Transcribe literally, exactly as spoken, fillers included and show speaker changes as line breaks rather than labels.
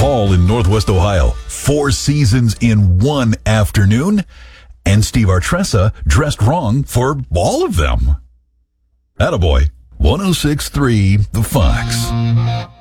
fall in Northwest Ohio. Four seasons in one afternoon. And Steve Artressa dressed wrong for all of them. Attaboy. one oh six point three The Fox.